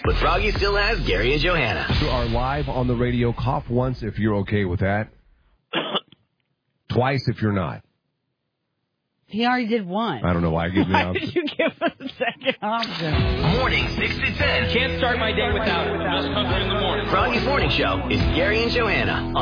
But Froggy still has Gary and Johanna. You are live on the radio. Cough once if you're okay with that. Twice if you're not. He already did one. I don't know why I give the Why option. did you give us a second option? Morning 6 to 10. Can't start my day without it. Just in the morning. Froggy's Morning Show is Gary and Johanna on